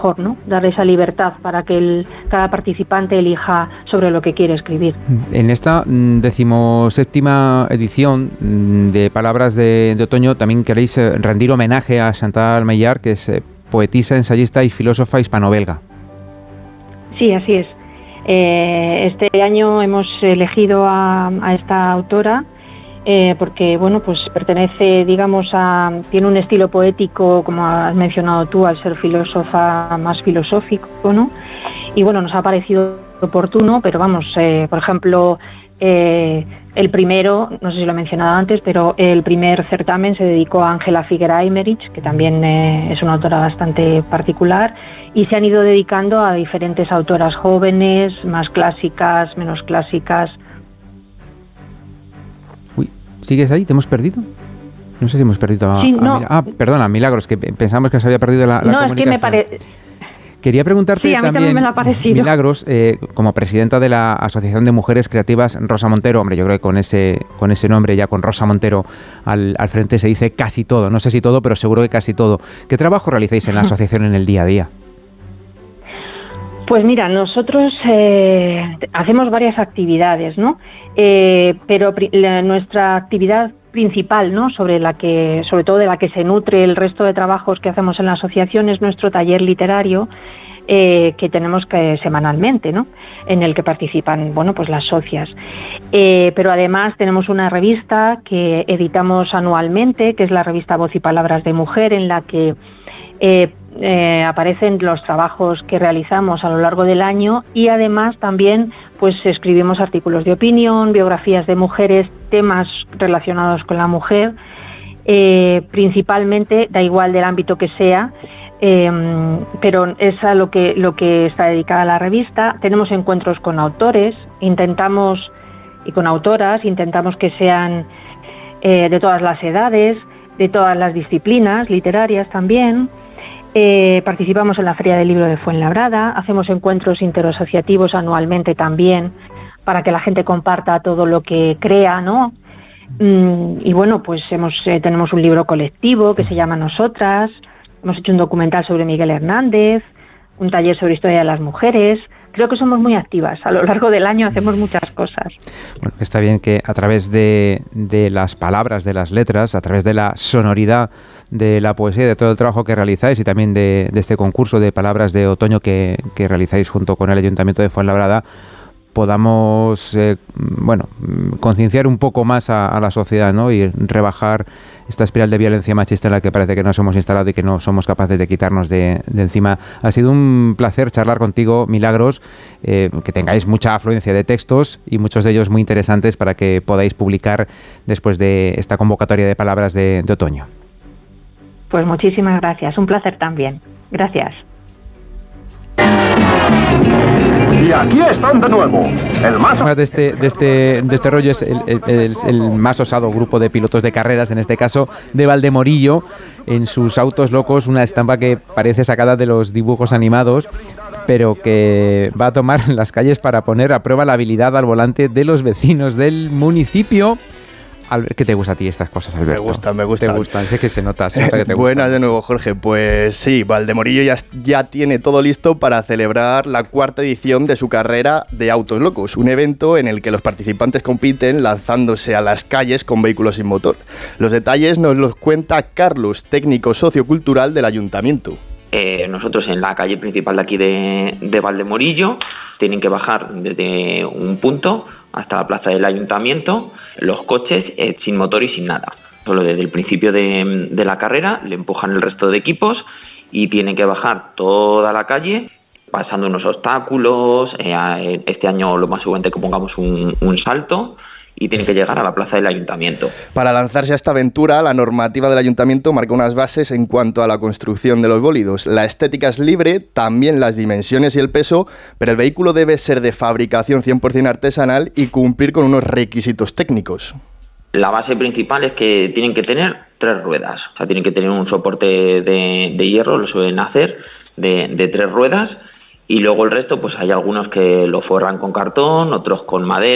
mejor, ¿no? Dar esa libertad para que cada participante elija sobre lo que quiere escribir. En esta 17ª edición de Palabras de Otoño también queréis rendir homenaje a Chantal Maillard, que es poetisa, ensayista y filósofa hispano-belga. Sí, así es. Este año hemos elegido a esta autora porque, bueno, pues pertenece, digamos, tiene un estilo poético, como has mencionado tú, al ser filósofa, más filosófico, ¿no? Y bueno, nos ha parecido oportuno, pero vamos, por ejemplo, el primero, no sé si lo he mencionado antes, pero el primer certamen se dedicó a Ángela Figuera Aymerich, que también es una autora bastante particular, y se han ido dedicando a diferentes autoras jóvenes, más clásicas, menos clásicas. Uy, ¿sigues ahí? ¿Te hemos perdido? No sé si hemos perdido perdona, Milagros, que pensamos que se había perdido la comunicación. Es que me parece... Quería preguntarte también, me lo ha parecido. Milagros, como presidenta de la Asociación de Mujeres Creativas Rosa Montero, hombre, yo creo que con ese nombre, ya con Rosa Montero al frente, se dice casi todo. No sé si todo, pero seguro que casi todo. ¿Qué trabajo realizáis en la asociación en el día a día? Pues mira, nosotros hacemos varias actividades, ¿no? Pero nuestra actividad principal, ¿no? Sobre todo de la que se nutre el resto de trabajos que hacemos en la asociación, es nuestro taller literario que tenemos semanalmente, ¿no? En el que participan, bueno, pues las socias. Pero además tenemos una revista que editamos anualmente, que es la revista Voz y Palabras de Mujer, en la que aparecen los trabajos que realizamos a lo largo del año, y además también pues escribimos artículos de opinión, biografías de mujeres, temas relacionados con la mujer, principalmente, da igual del ámbito que sea, pero es a lo que está dedicada la revista. Tenemos encuentros con autores, y con autoras, intentamos que sean de todas las edades, de todas las disciplinas literarias también. Participamos en la Feria del Libro de Fuenlabrada, hacemos encuentros interasociativos anualmente también para que la gente comparta todo lo que crea, ¿no? Y bueno, pues tenemos un libro colectivo que se llama Nosotras, hemos hecho un documental sobre Miguel Hernández, un taller sobre historia de las mujeres. Creo que somos muy activas, a lo largo del año hacemos muchas cosas. Bueno, está bien que a través de las palabras, de las letras, a través de la sonoridad de la poesía, de todo el trabajo que realizáis, y también de este concurso de Palabras de Otoño que realizáis junto con el Ayuntamiento de Fuenlabrada, podamos concienciar un poco más a la sociedad, ¿no? Y rebajar esta espiral de violencia machista en la que parece que nos hemos instalado y que no somos capaces de quitarnos de encima. Ha sido un placer charlar contigo, Milagros, que tengáis mucha afluencia de textos y muchos de ellos muy interesantes para que podáis publicar después de esta convocatoria de Palabras de Otoño. Pues muchísimas gracias, un placer también. Gracias. Y aquí están de nuevo. El más de este rollo es el más osado grupo de pilotos de carreras, en este caso de Valdemorillo, en sus autos locos, una estampa que parece sacada de los dibujos animados, pero que va a tomar las calles para poner a prueba la habilidad al volante de los vecinos del municipio. ¿Qué te gusta a ti estas cosas, Alberto? Me gustan. Te gustan, sé que se nota que te gustan. Buenas de nuevo, Jorge. Pues sí, Valdemorillo ya tiene todo listo para celebrar la 4ª edición de su carrera de Autos Locos, un evento en el que los participantes compiten lanzándose a las calles con vehículos sin motor. Los detalles nos los cuenta Carlos, técnico sociocultural del Ayuntamiento. Nosotros en la calle principal de aquí de Valdemorillo tienen que bajar desde un punto hasta la plaza del Ayuntamiento los coches sin motor y sin nada. Solo desde el principio de la carrera le empujan el resto de equipos y tienen que bajar toda la calle pasando unos obstáculos. Este año lo más seguramente que pongamos un salto, y tienen que llegar a la plaza del Ayuntamiento. Para lanzarse a esta aventura, la normativa del Ayuntamiento marca unas bases en cuanto a la construcción de los bólidos. La estética es libre, también las dimensiones y el peso, pero el vehículo debe ser de fabricación 100% artesanal y cumplir con unos requisitos técnicos. La base principal es que tienen que tener 3 ruedas, o sea, tienen que tener un soporte de hierro, lo suelen hacer, de 3 ruedas, y luego el resto, pues hay algunos que lo forran con cartón, otros con madera.